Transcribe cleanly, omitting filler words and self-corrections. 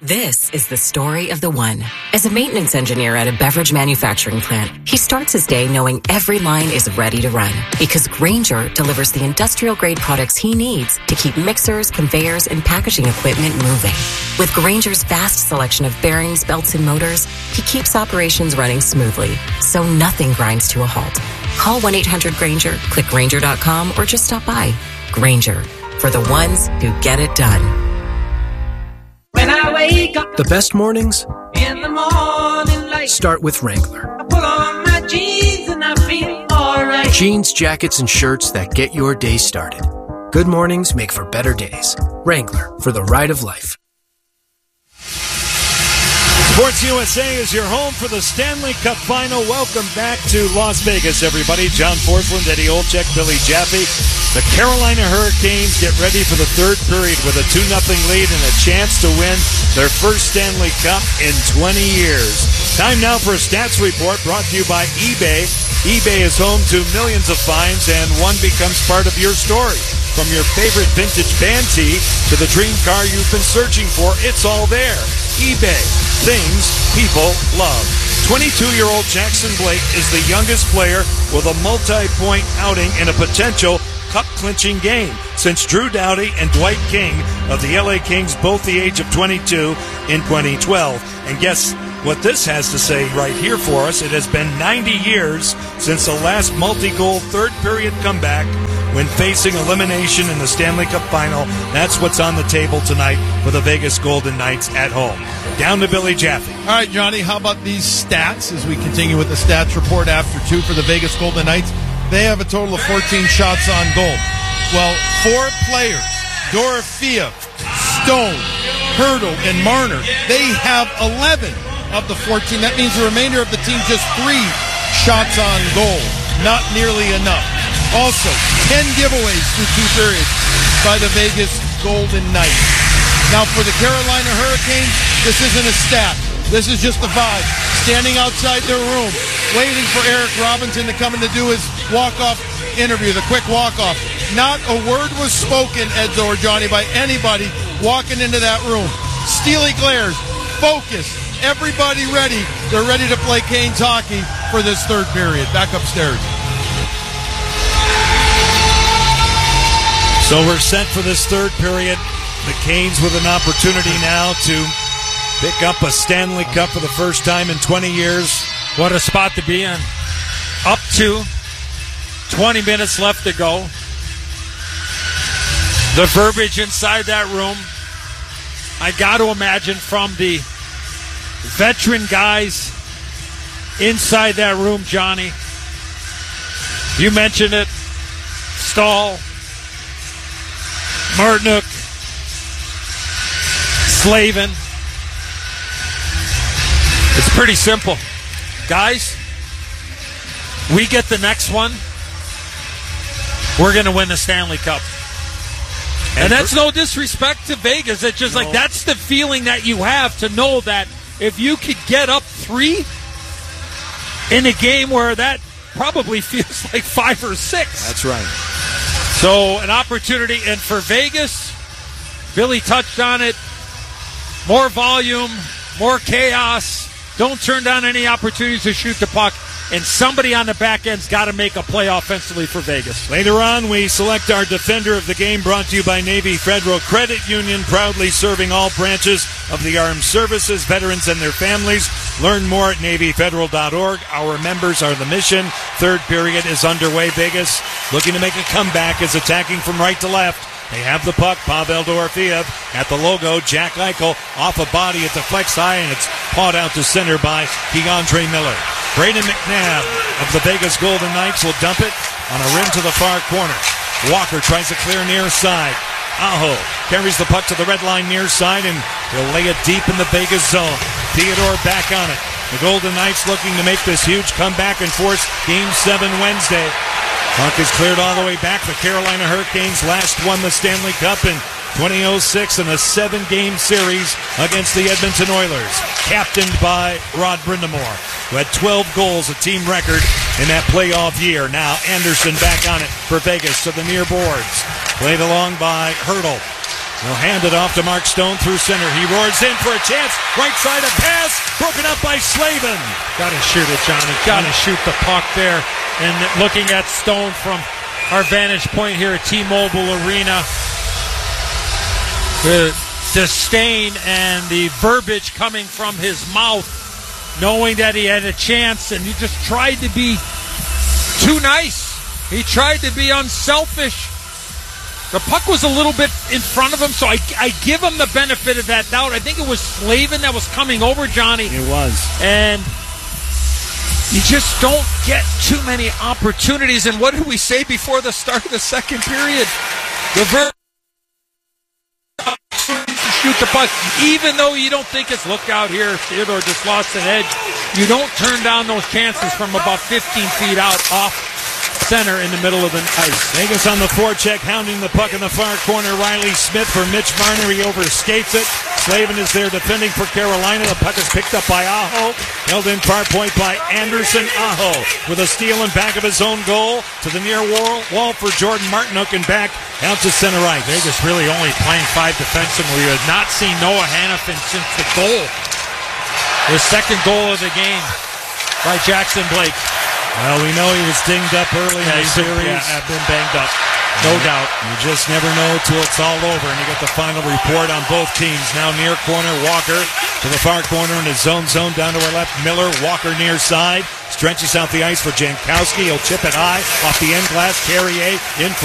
This is the story of the one. As a maintenance engineer at a beverage manufacturing plant, he starts his day knowing every line is ready to run because Grainger delivers the industrial-grade products he needs to keep mixers, conveyors, and packaging equipment moving. With Grainger's vast selection of bearings, belts, and motors, he keeps operations running smoothly, so nothing grinds to a halt. Call 1-800-GRAINGER, click Grainger.com, or just stop by. Grainger, for the ones who get it done. When I wake up, the best mornings in the morning light, start with Wrangler. I put on my jeans and I feel alright. Jeans, jackets, and shirts that get your day started. Good mornings make for better days. Wrangler, for the ride of life. Sports USA is your home for the Stanley Cup Final. Welcome back to Las Vegas, everybody. John Forsland, Eddie Olczyk, Billy Jaffe. The Carolina Hurricanes get ready for the third period with a 2-0 lead and a chance to win their first Stanley Cup in 20 years. Time now for a stats report brought to you by eBay. eBay is home to millions of finds, and one becomes part of your story. From your favorite vintage band tee to the dream car you've been searching for, it's all there. eBay. Things people love. 22-year-old Jackson Blake is the youngest player with a multi-point outing in a potential cup-clinching game since Drew Doughty and Dwight King of the LA Kings, both the age of 22 in 2012. And guess what this has to say right here for us? It has been 90 years since the last multi-goal third-period comeback when facing elimination in the Stanley Cup Final. That's what's on the table tonight for the Vegas Golden Knights at home. Down to Billy Jaffe. All right, Johnny, how about these stats as we continue with the stats report after 2 for the Vegas Golden Knights? They have a total of 14 shots on goal. Well, 4 players, Dorofeev, Stone, Hertl, and Marner, they have 11 of the 14. That means the remainder of the team just 3 shots on goal. Not nearly enough. Also, 10 giveaways through 2 periods by the Vegas Golden Knights. Now, for the Carolina Hurricanes, this isn't a stat. This is just a vibe. Standing outside their room, waiting for Eric Robinson to come in to do his walk-off interview, the quick walk-off. Not a word was spoken, Edzo or Johnny, by anybody walking into that room. Steely glares, focus, everybody ready. They're ready to play Canes hockey for this third period. Back upstairs. So we're set for this third period. The Canes with an opportunity now to pick up a Stanley Cup for the first time in 20 years. What a spot to be in. Up to 20 minutes left to go. The verbiage inside that room, I got to imagine from the veteran guys inside that room, Johnny. You mentioned it. Stahl, Martinook, Slavin. It's pretty simple. Guys, we get the next one, we're going to win the Stanley Cup. And that's no disrespect to Vegas. It's just like that's the feeling that you have to know that if you could get up 3 in a game where that probably feels like 5 or 6. That's right. So an opportunity, and for Vegas, Billy touched on it, more volume, more chaos, don't turn down any opportunities to shoot the puck, and somebody on the back end's got to make a play offensively for Vegas. Later on, we select our defender of the game, brought to you by Navy Federal Credit Union, proudly serving all branches of the armed services, veterans and their families. Learn more at NavyFederal.org. Our members are the mission. Third period is underway. Vegas looking to make a comeback, is attacking from right to left. They have the puck. Pavel Dorofeev at the logo. Jack Eichel off a body at the flex high, and it's pawed out to center by Keandre Miller. Brayden McNabb of the Vegas Golden Knights will dump it on a rim to the far corner. Walker tries to clear near side. Aho carries the puck to the red line near side, and he'll lay it deep in the Vegas zone. Theodore back on it. The Golden Knights looking to make this huge comeback and force Game 7 Wednesday. Puck is cleared all the way back. The Carolina Hurricanes last won the Stanley Cup in 2006 in a 7-game series against the Edmonton Oilers, captained by Rod Brind'Amour, who had 12 goals, a team record in that playoff year. Now Anderson back on it for Vegas to the near boards. Played along by Hertl. He'll hand it off to Mark Stone through center. He roars in for a chance. Right side, a pass. Broken up by Slavin. Got to shoot it, Johnny. Got to shoot the puck there. And looking at Stone from our vantage point here at T-Mobile Arena, the disdain and the verbiage coming from his mouth, knowing that he had a chance, and he just tried to be too nice. He tried to be unselfish. The puck was a little bit in front of him, so I give him the benefit of that doubt. I think it was Slavin that was coming over Johnny. It was. And you just don't get too many opportunities. And what did we say before the start of the second period? The shoot the puck, even though you don't think it's look out here, Theodore just lost an edge. You don't turn down those chances from about 15 feet out off center in the middle of the ice. Vegas on the forecheck, hounding the puck in the far corner. Riley Smith for Mitch Marner. He overskates it. Slavin is there defending for Carolina. The puck is picked up by Aho. Held in far point by Anderson. Aho with a steal in back of his own goal to the near wall for Jordan Martinook and back out to center ice. Vegas really only playing 5 defensemen. We have not seen Noah Hannafin since the goal. The second goal of the game by Jackson Blake. Well, we know he was dinged up early in the series. Yeah, been banged up. No doubt. You just never know till it's all over, and you get the final report on both teams. Now near corner, Walker to the far corner in his zone down to our left. Miller, Walker near side. Stretches out the ice for Jankowski. He'll chip it high off the end glass. Carrier in for